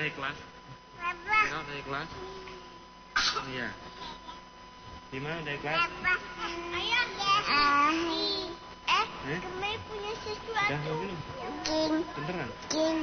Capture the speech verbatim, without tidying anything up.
ikhlas? Kau udah ikhlas? Oh iya. Gimana udah ikhlas? Ayah. Eh, Eh? kemarin punya sesuatu. Udah belum? King. Beneran? King.